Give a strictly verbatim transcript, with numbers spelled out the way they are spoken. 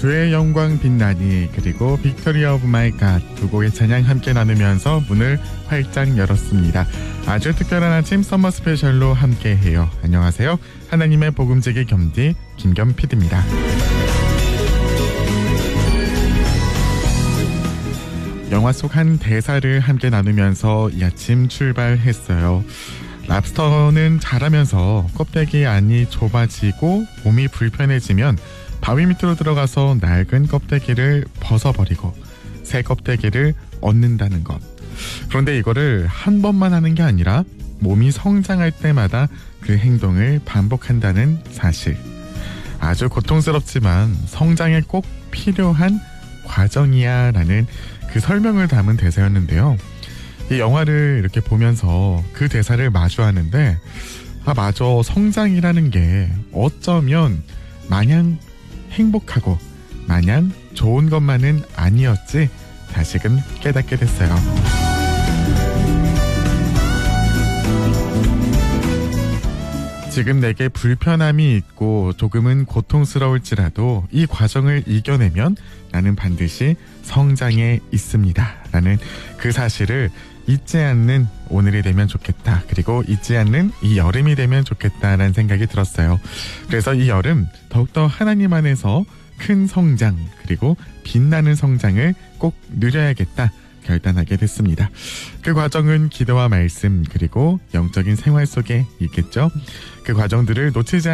주의 영광 빛나니 그리고 빅토리아 오브 마이 갓 두 곡의 찬양 함께 나누면서 문을 활짝 열었습니다. 아주 특별한 아침 서머 스페셜로 함께해요. 안녕하세요. 하나님의 복음제기 겸디 김겸 피디입니다. 영화 속 한 대사를 함께 나누면서 이 아침 출발했어요. 랍스터는 자라면서 껍데기 안이 좁아지고 몸이 불편해지면 바위 밑으로 들어가서 낡은 껍데기를 벗어버리고 새 껍데기를 얻는다는 것. 그런데 이거를 한 번만 하는 게 아니라 몸이 성장할 때마다 그 행동을 반복한다는 사실. 아주 고통스럽지만 성장에 꼭 필요한 과정이야 라는 그 설명을 담은 대사였는데요. 이 영화를 이렇게 보면서 그 대사를 마주하는데 아 맞아, 성장이라는 게 어쩌면 마냥 행복하고 마냥 좋은 것만은 아니었지 다시금 깨닫게 됐어요. 지금 내게 불편함이 있고 조금은 고통스러울지라도 이 과정을 이겨내면 나는 반드시 성장해 있습니다 라는 그 사실을 잊지 않는 오늘이 되면 좋겠다. 그리고 잊지 않는 이 여름이 되면 좋겠다라는 생각이 들었어요. 그래서 이 여름 더욱더 하나님 안에서 큰 성장 그리고 빛나는 성장을 꼭 누려야겠다 결단하게 됐습니다. 그 과정은 기도와 말씀 그리고 영적인 생활 속에 있겠죠. 그 과정들을 놓치지